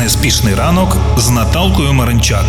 Неспішний ранок з Наталкою Маринчак.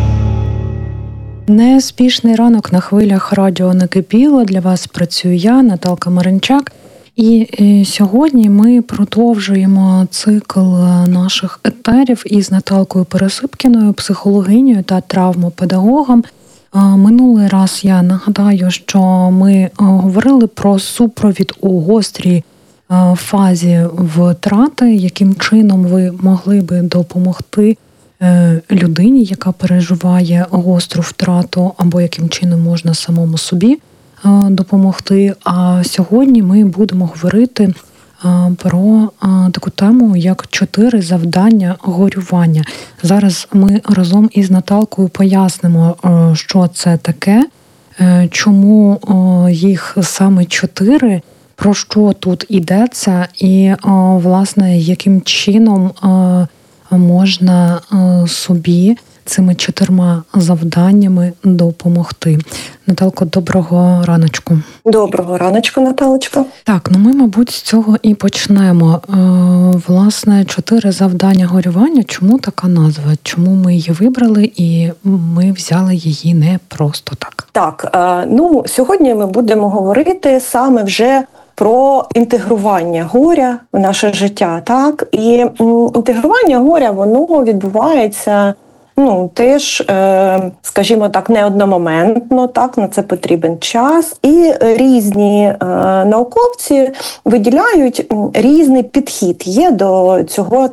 Неспішний ранок на хвилях радіо «Накипіло». Для вас працюю я, Наталка Маринчак. І сьогодні ми продовжуємо цикл наших етерів із Наталкою Пересипкіною, психологинею та травмопедагогом. Минулий раз я нагадаю, що ми говорили про супровід у гострій фазі втрати, яким чином ви могли би допомогти людині, яка переживає гостру втрату, або яким чином можна самому собі допомогти. А сьогодні ми будемо говорити про таку тему, як 4 завдання горювання. Зараз ми разом із Наталкою пояснимо, що це таке, чому їх саме 4, про що тут йдеться і, власне, яким чином можна собі цими 4 завданнями допомогти. Наталко, доброго раночку. Доброго раночку, Наталочка. Так, ми, мабуть, з цього і почнемо. Власне, 4 завдання горювання. Чому така назва? Чому ми її вибрали і ми взяли її не просто так? Так, сьогодні ми будемо говорити саме вже про інтегрування горя в наше життя, так? І інтегрування горя, воно відбувається, теж, скажімо так, не одномоментно, так, на це потрібен час. І різні науковці виділяють різний підхід є до цього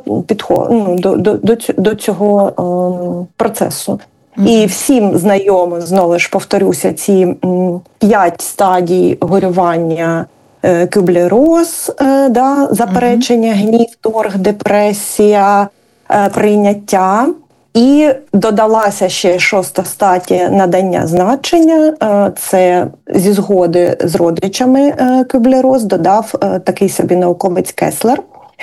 до цього процесу. І всім знайомо, знову ж повторюся, ці 5 стадій горювання: Кюблер-Росс, заперечення, гнів, торг, депресія, прийняття. І додалася ще 6-та стадія надання значення. Це зі згоди з родичами Кюблер-Росс додав такий собі науковець Кеслер.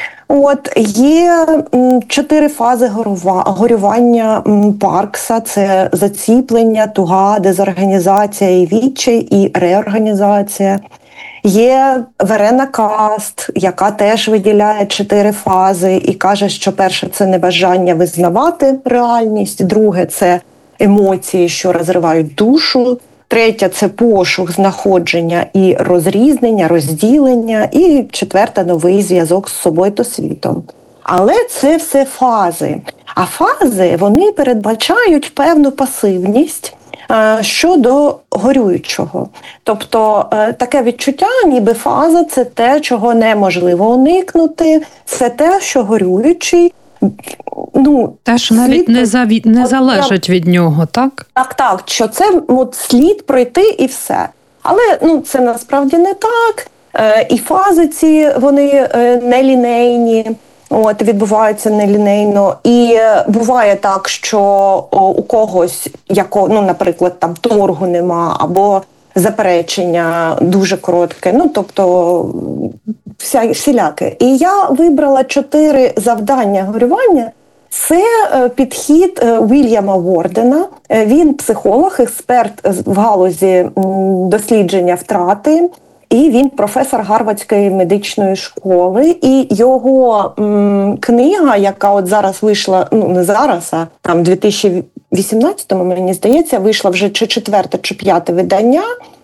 Є 4 фази горювання Паркса. Це заціплення, туга, дезорганізація і відчай, і реорганізація. Є Верена Каст, яка теж виділяє 4 фази і каже, що перше – це небажання визнавати реальність, друге – це емоції, що розривають душу, третє – це пошук, знаходження і розрізнення, розділення, і 4 – новий зв'язок з собою та світом. Але це все фази. А фази, вони передбачають певну пасивність щодо горюючого. Тобто таке відчуття, ніби фаза – це те, чого неможливо уникнути, це те, що горюючий, те, що навіть не залежить від нього, так? Так, що це слід пройти і все. Але це насправді не так. І фази ці, вони нелінейні. Відбуваються нелінейно. І буває так, що у когось, наприклад, там торгу нема, або заперечення дуже коротке, тобто всіляке. І я вибрала 4 завдання горювання. Це підхід Вільяма Вордена. Він психолог, експерт в галузі дослідження втрати. І він професор Гарвардської медичної школи. І його книга, яка от зараз вийшла, не зараз, а там в 2018-му, мені здається, вийшла вже чи 4-те, чи 5-те видання,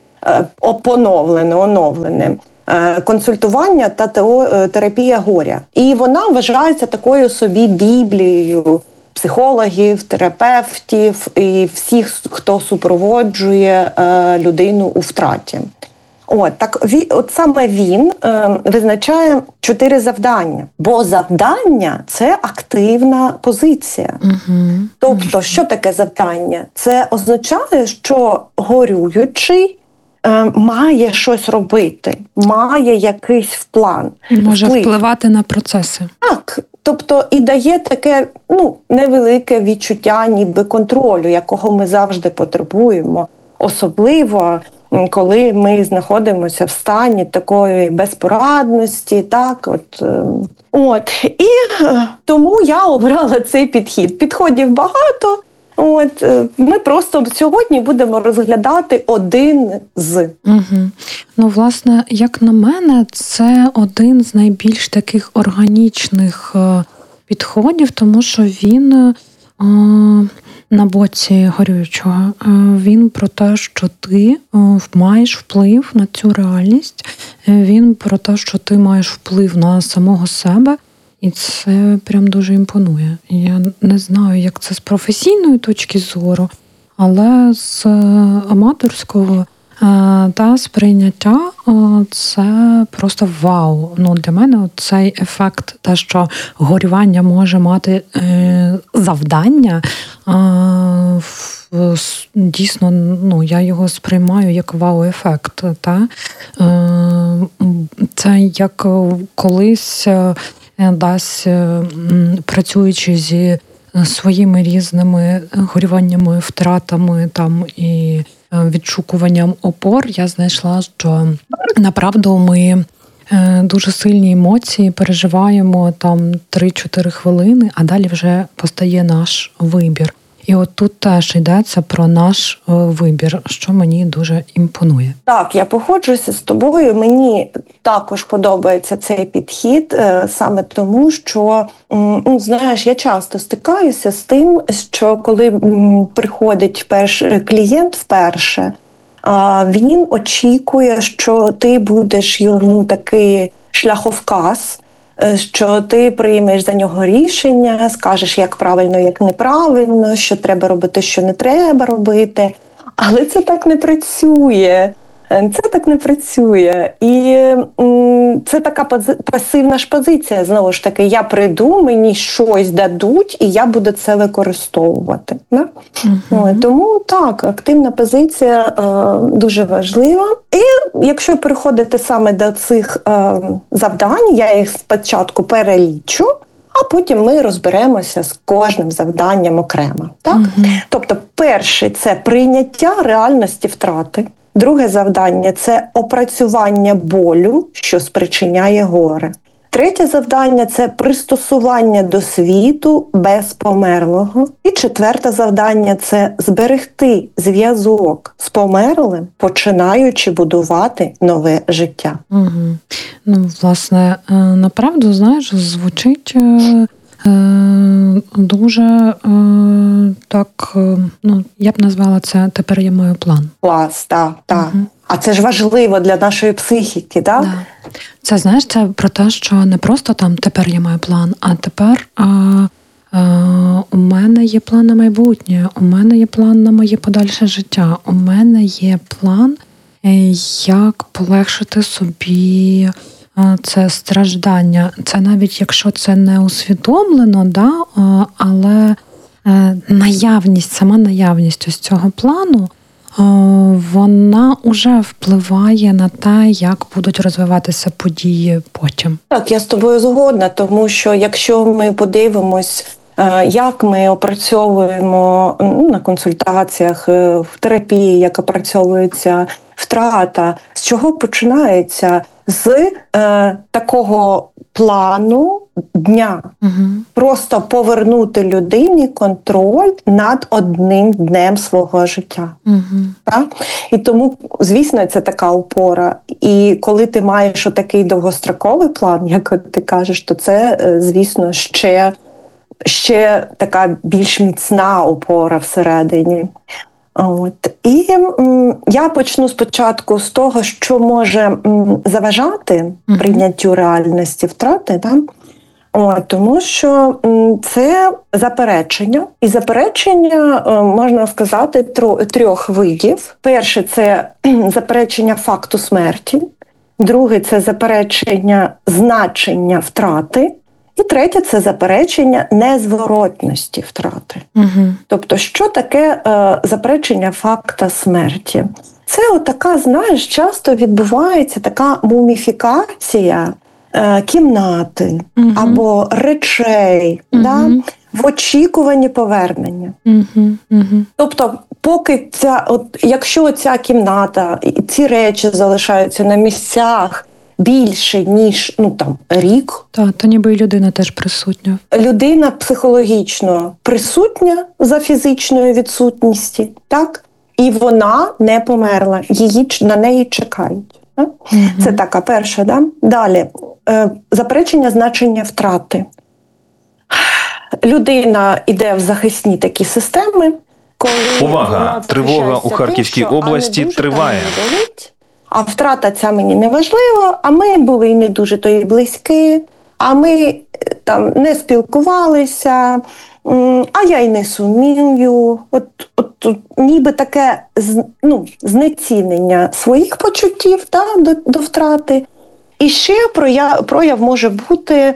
оновлене, консультування та терапія горя. І вона вважається такою собі біблією психологів, терапевтів і всіх, хто супроводжує людину у втраті. От саме він визначає 4 завдання. Бо завдання – це активна позиція. Тобто, що таке завдання? Це означає, що горюючий має щось робити, має якийсь план. Може впливати на процеси. Так. Тобто і дає таке невелике відчуття ніби контролю, якого ми завжди потребуємо. Особливо, коли ми знаходимося в стані такої безпорадності, І тому я обрала цей підхід. Підходів багато. Ми просто сьогодні будемо розглядати один з. Власне, як на мене, це один з найбільш таких органічних підходів, тому що він на боці горючого. Він про те, що ти маєш вплив на цю реальність. Він про те, що ти маєш вплив на самого себе. І це прям дуже імпонує. Я не знаю, як це з професійної точки зору, але з аматорського та сприйняття це просто вау. Для мене цей ефект, те, що горювання може мати завдання, дійсно, я його сприймаю як вау-ефект. Це як колись десь працюючи зі своїми різними горюваннями, втратами і відшукуванням опор, я знайшла, що направду ми дуже сильні емоції переживаємо 3-4 хвилини, а далі вже постає наш вибір. І от тут теж йдеться про наш вибір, що мені дуже імпонує. Так, я погоджуюся з тобою. Мені також подобається цей підхід, саме тому, що, знаєш, я часто стикаюся з тим, що коли приходить клієнт вперше, він очікує, що ти будеш йому такий шляховказ, що ти приймеш за нього рішення, скажеш, як правильно, як неправильно, що треба робити, що не треба робити. Але це так не працює. Це так не працює. І це така пасивна ж позиція. Знову ж таки, я прийду, мені щось дадуть, і я буду це використовувати. Да? Тому так, активна позиція дуже важлива. І якщо переходити саме до цих завдань, я їх спочатку перелічу, а потім ми розберемося з кожним завданням окремо. Так? Тобто, перше – це прийняття реальності втрати. Друге завдання – це опрацювання болю, що спричиняє горе. Третє завдання – це пристосування до світу без померлого. І четверте завдання – це зберегти зв'язок з померлим, починаючи будувати нове життя. Власне, направду, знаєш, звучить дуже так, я б назвала це «тепер я маю план». Клас, так. А це ж важливо для нашої психіки, так? Да. Це, знаєш, це про те, що не просто «тепер я маю план», а тепер у мене є план на майбутнє, у мене є план на моє подальше життя, у мене є план, як полегшити собі це страждання. Це навіть якщо це не усвідомлено, але сама наявність ось цього плану, вона вже впливає на те, як будуть розвиватися події потім. Так, я з тобою згодна, тому що якщо ми подивимось, як ми опрацьовуємо на консультаціях, в терапії, як опрацьовується втрата, з чого починається? З такого плану дня. Просто повернути людині контроль над одним днем свого життя. Так? І тому, звісно, це така опора. І коли ти маєш отакий довгостроковий план, як ти кажеш, то це, звісно, ще така більш міцна опора всередині. І я почну спочатку з того, що може заважати прийняттю реальності втрати, тому що це заперечення. І заперечення, можна сказати, трьох видів. Перше – це заперечення факту смерті. Друге – це заперечення значення втрати. І третє – це заперечення незворотності втрати. Тобто, що таке заперечення факта смерті? Це отака, знаєш, часто відбувається така муміфікація кімнати або речей в очікуванні повернення. Тобто, поки якщо ця кімната, ці речі залишаються на місцях, більше, ніж рік. То ніби і людина теж присутня. Людина психологічно присутня за фізичною відсутністю, так? І вона не померла, на неї чекають. Так? Це така перша, да? Далі. Заперечення значення втрати. людина йде в захисні такі системи, коли Увага! Тривога у Харківській області триває. А втрата ця мені не важлива, а ми були і не дуже то і близькі, а ми там не спілкувалися, а я й не сумію. От ніби таке знецінення своїх почуттів до втрати. І ще прояв може бути,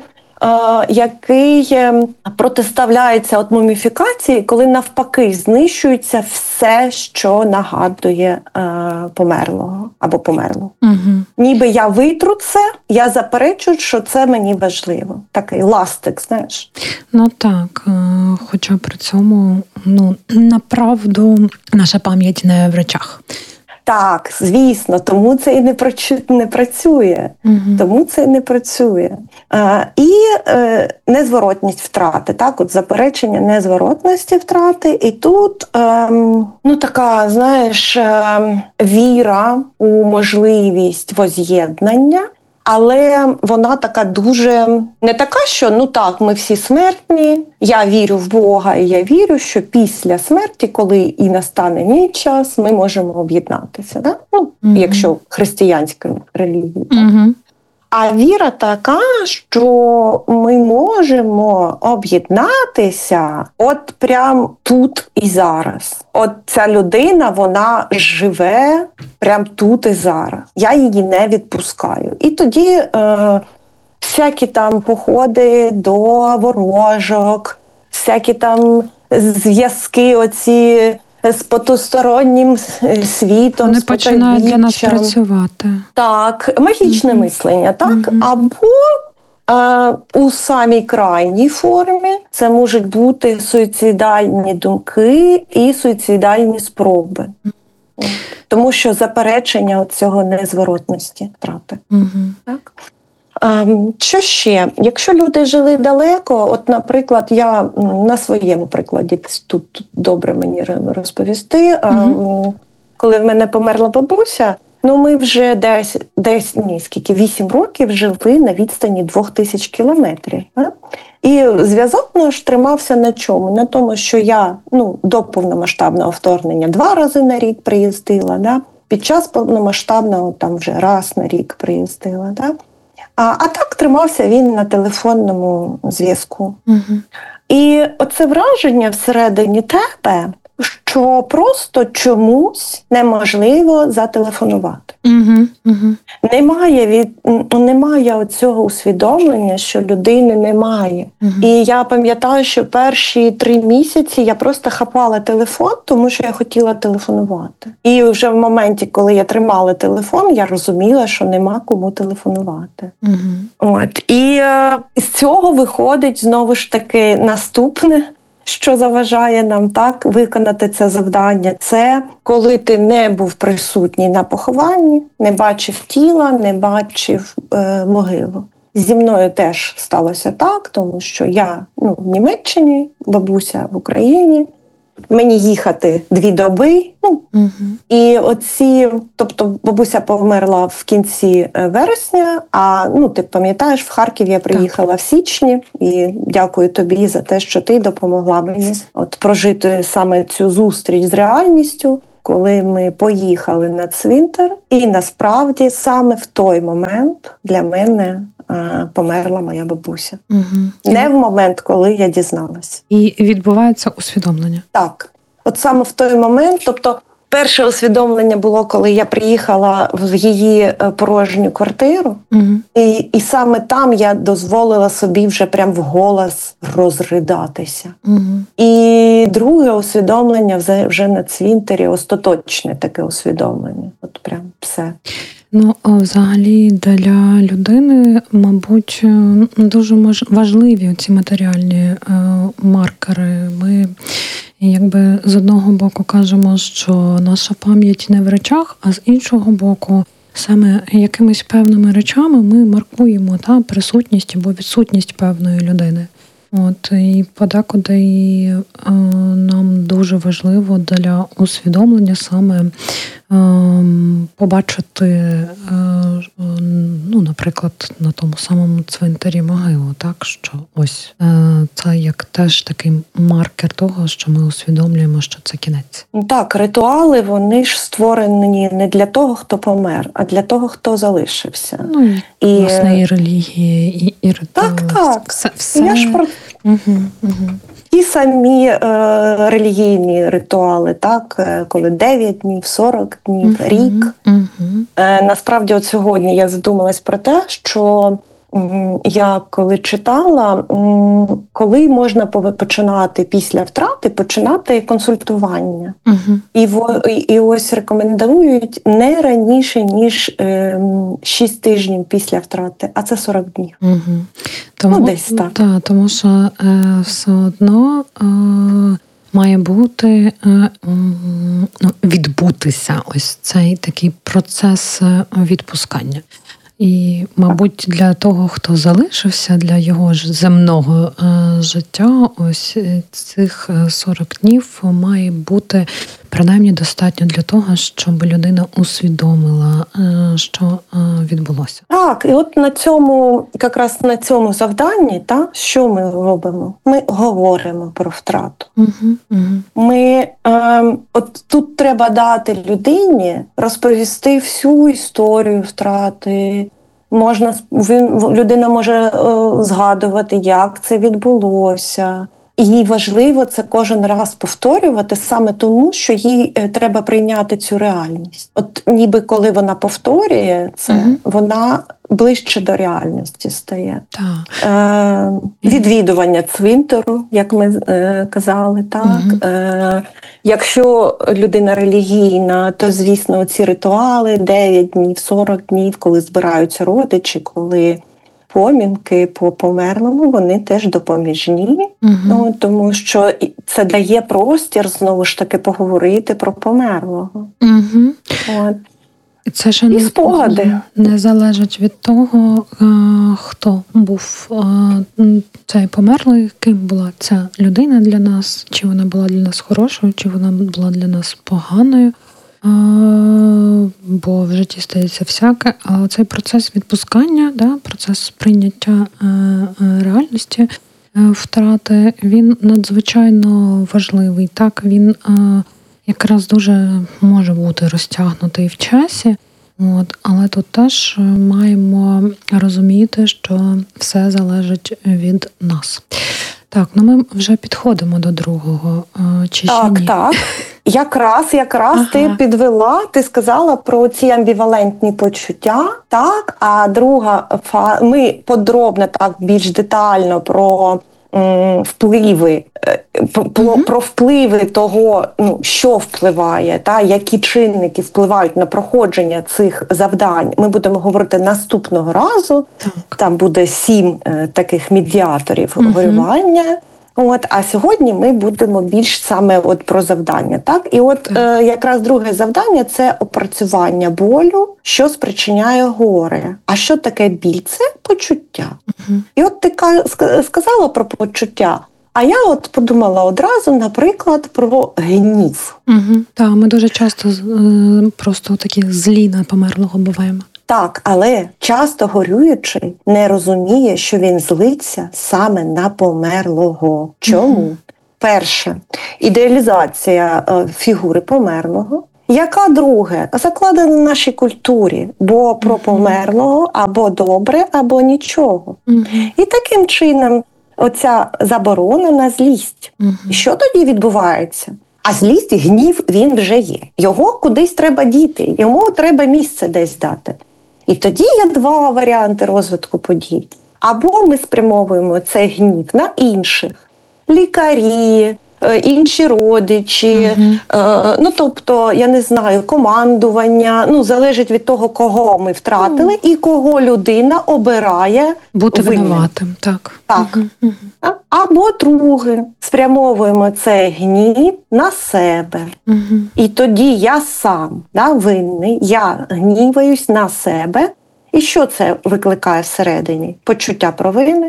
який протиставляється муміфікації, коли навпаки знищується все, що нагадує померлого або померлу. Угу. Ніби я витру це, я заперечую, що це мені важливо. Такий ластик, знаєш. Ну так, хоча при цьому, направду, наша пам'ять не в речах. Так, звісно, тому це і не працює. Угу. Тому це і не працює. І незворотність втрати, так, от заперечення незворотності втрати. І тут, така, знаєш, віра у можливість воз'єднання, але вона така дуже, не така, що, ми всі смертні, я вірю в Бога, і я вірю, що після смерті, коли і настане мій час, ми можемо об'єднатися, да? Якщо християнською релігією. А віра така, що ми можемо об'єднатися от прям тут і зараз. От ця людина, вона живе прям тут і зараз. Я її не відпускаю. І тоді всякі там походи до ворожок, всякі там зв'язки оці з потустороннім світом, вони починають для нас працювати. Так, магічне мислення, так? Або у самій крайній формі це можуть бути суїцидальні думки і суїцидальні спроби. Тому що заперечення цього незворотності втрати. Так? Що ще? Якщо люди жили далеко, от, наприклад, я на своєму прикладі тут добре мені розповісти, коли в мене померла бабуся, ми вже десь 8 років жили на відстані 2000 кілометрів. І зв'язок наш тримався на чому? На тому, що я до повномасштабного вторгнення 2 рази на рік приїздила, да? Під час повномасштабного там вже раз на рік приїздила. Да? А так тримався він на телефонному зв'язку. І оце враження всередині тебе, що просто чомусь неможливо зателефонувати. Немає оцього усвідомлення, що людини немає. І я пам'ятаю, що перші 3 місяці я просто хапала телефон, тому що я хотіла телефонувати. І вже в моменті, коли я тримала телефон, я розуміла, що нема кому телефонувати. От. І з цього виходить, знову ж таки, наступне, що заважає нам так виконати це завдання. Це коли ти не був присутній на похованні, не бачив тіла, не бачив могилу. Зі мною теж сталося так, тому що я в Німеччині, бабуся в Україні. Мені їхати 2 доби. І тобто бабуся померла в кінці вересня, а ти пам'ятаєш, в Харків я приїхала в січні, і дякую тобі за те, що ти допомогла мені прожити саме цю зустріч з реальністю, коли ми поїхали на цвинтар, і насправді саме в той момент для мене померла моя бабуся. Не в момент, коли я дізналась. І відбувається усвідомлення. Так. От саме в той момент, тобто перше усвідомлення було, коли я приїхала в її порожню квартиру, і саме там я дозволила собі вже прям вголос розридатися. І друге усвідомлення вже на цвинтарі, остаточне таке усвідомлення. От прям все. Взагалі для людини, мабуть, дуже важливі ці матеріальні маркери. Ми з одного боку кажемо, що наша пам'ять не в речах, а з іншого боку, саме якимись певними речами ми маркуємо присутність або відсутність певної людини. І подекуди нам дуже важливо для усвідомлення саме побачити, наприклад, на тому самому цвинтарі могилу, так, що ось це як теж такий маркер того, що ми усвідомлюємо, що це кінець. Так, ритуали, вони ж створені не для того, хто помер, а для того, хто залишився. Власне, і релігії, і ритуали. Так. Все. Я ж про... Ті самі релігійні ритуали, так, коли 9 днів, 40 днів, рік. Насправді, от сьогодні я задумалась про те, що я коли читала, коли можна починати після втрати, починати консультування. І ось рекомендують не раніше, ніж 6 тижнів після втрати, а це 40 днів. Десь так. Тому що все одно має бути, відбутися ось цей такий процес відпускання. І, мабуть, для того, хто залишився, для його ж земного життя, ось цих 40 днів має бути принаймні достатньо для того, щоб людина усвідомила, що відбулося. Так, і от якраз на цьому завданні, що ми робимо? Ми говоримо про втрату. Ми, от тут треба дати людині розповісти всю історію втрати. Людина може згадувати, як це відбулося. І їй важливо це кожен раз повторювати саме тому, що їй треба прийняти цю реальність. От ніби коли вона повторює це, вона ближче до реальності стає. Відвідування цвинтару, як ми казали, так. Якщо людина релігійна, то, звісно, ці ритуали 9 днів, 40 днів, коли збираються родичі, коли помінки по померлому, вони теж допоміжні, тому що це дає простір, знову ж таки, поговорити про померлого. Це ж і спогади. Не залежить від того, хто був цей померлий, ким була ця людина для нас, чи вона була для нас хорошою, чи вона була для нас поганою. Бо в житті стається всяке, а цей процес відпускання, процес прийняття реальності втрати, він надзвичайно важливий. Так, він якраз дуже може бути розтягнутий в часі, але тут теж маємо розуміти, що все залежить від нас. Так, ми вже підходимо до другого, чи ще ні? Так. Якраз ти підвела, ти сказала про ці амбівалентні почуття, так, а друга ми подробно, так, більш детально про впливи, про впливи того, що впливає, які чинники впливають на проходження цих завдань. Ми будемо говорити наступного разу. Так. Там буде 7 таких медіаторів горювання. А сьогодні ми будемо більш саме про завдання. Так? І якраз друге завдання – це опрацювання болю, що спричиняє горе. А що таке біль? Це почуття. І от ти сказала про почуття, а я подумала одразу, наприклад, про гнів. Так, ми дуже часто просто такі злі на померлого буваємо. Так, але часто горюючий не розуміє, що він злиться саме на померлого. Чому? Перше, ідеалізація фігури померлого. Яка друге? Закладена в нашій культурі, бо про померлого або добре, або нічого. І таким чином оця заборонена злість. І що тоді відбувається? А злість і гнів, він вже є. Його кудись треба діти, йому треба місце десь дати. І тоді є 2 варіанти розвитку подій. Або ми спрямовуємо цей гнів на інших. Лікарі, інші родичі, тобто, я не знаю, командування, залежить від того, кого ми втратили і кого людина обирає бути винуватим. Так. Або друге, спрямовуємо цей гнів на себе. І тоді я сам винний, я гніваюсь на себе. І що це викликає всередині? Почуття провини,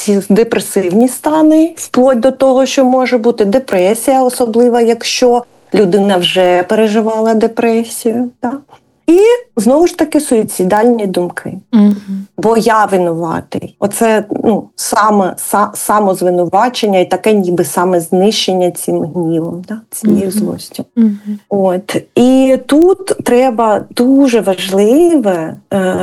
депресивні стани, вплоть до того, що може бути депресія, особливо якщо людина вже переживала депресію. Так? І, знову ж таки, суїцидальні думки. Бо я винуватий. Оце самозвинувачення і таке ніби самознищення цим гнівом, да? Цією злостю. От. І тут треба дуже важливе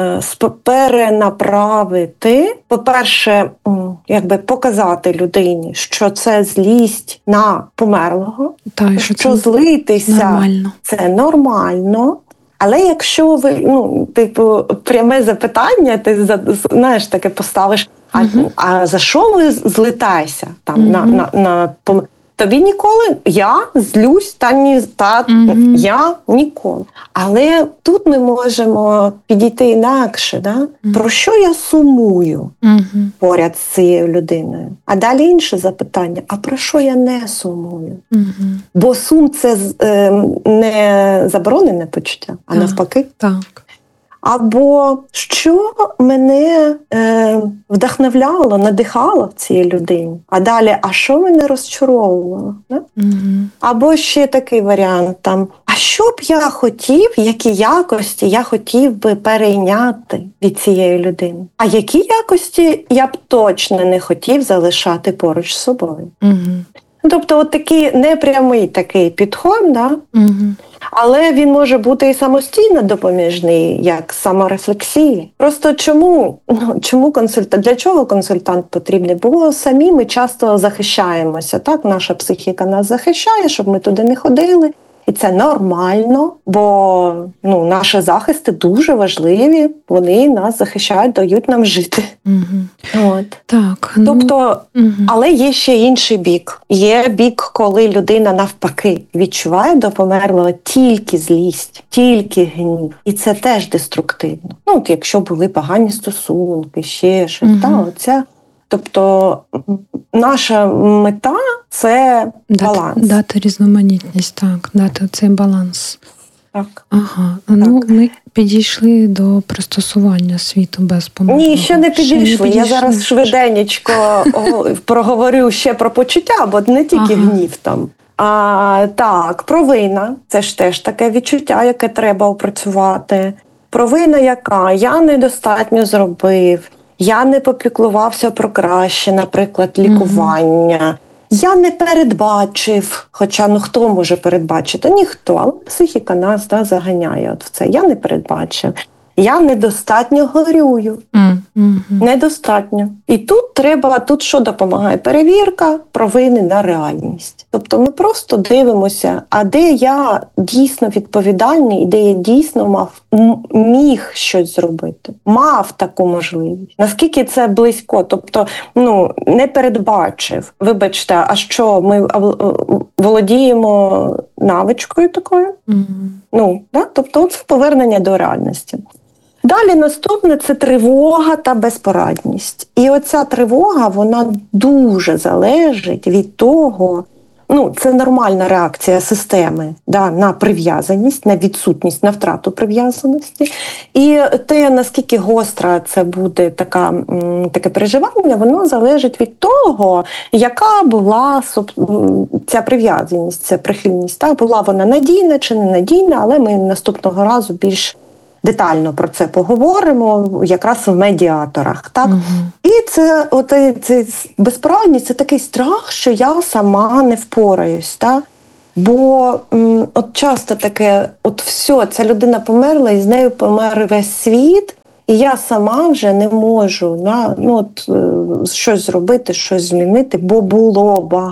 перенаправити, по-перше, показати людині, що це злість на померлого, що злитися – це нормально. Але якщо ви, пряме запитання, ти знаєш, таке поставиш, а за що ви злитаєшся на тобі ніколи, я злюсь, я ніколи. Але тут ми можемо підійти інакше, да? Про що я сумую поряд з цією людиною? А далі інше запитання, а про що я не сумую? Бо сум – це не заборонене почуття, а навпаки. Так. Або що мене вдохновляло, надихало в цій людині. А далі, а що мене розчаровувало? Або ще такий варіант, а що б я хотів, які якості я хотів би перейняти від цієї людини? А які якості я б точно не хотів залишати поруч з собою? Тобто от такий непрямий такий підход, да? Але він може бути і самостійно допоміжний, як саморефлексія. Просто чому консультант? Для чого консультант потрібний? Бо самі ми часто захищаємося. Так? Наша психіка нас захищає, щоб ми туди не ходили. І це нормально, бо наші захисти дуже важливі, вони нас захищають, дають нам жити. От. Так, тобто, але є ще інший бік. Є бік, коли людина навпаки відчуває до померлого тільки злість, тільки гнів. І це теж деструктивно. Якщо були погані стосунки, ще щось. Тобто наша мета – це баланс. Дати різноманітність, так, дати цей баланс. Так. Ага. Ми підійшли до пристосування світу без померлого. Ні, ще не підійшли. Я зараз швиденечко проговорю ще про почуття, бо не тільки гнів там. Так, провина – це ж теж таке відчуття, яке треба опрацювати. Провина яка? Я недостатньо зробив. Я не попіклувався про краще, наприклад, лікування. Я не передбачив, хоча хто може передбачити? Ніхто, але психіка нас заганяє в це. Я не передбачив. Я недостатньо горюю. Недостатньо. І тут що допомагає? Перевірка провини на реальність. Тобто ми просто дивимося, а де я дійсно відповідальний, і де я дійсно міг щось зробити. Мав таку можливість. Наскільки це близько? Тобто, не передбачив. Вибачте, а що, ми володіємо навичкою такою? Тобто, от повернення до реальності. Далі наступне – це тривога та безпорадність. І оця тривога, вона дуже залежить від того, це нормальна реакція системи на прив'язаність, на відсутність, на втрату прив'язаності. І те, наскільки гостра це буде таке переживання, воно залежить від того, яка була ця прив'язаність, ця прихильність. Була вона надійна чи не надійна, але ми наступного разу більш детально про це поговоримо, якраз в медіаторах. Так? І це безпорадність – це такий страх, що я сама не впораюсь. Так? Бо часто таке, все, ця людина померла, і з нею помер весь світ, і я сама вже не можу щось зробити, щось змінити, бо було багато.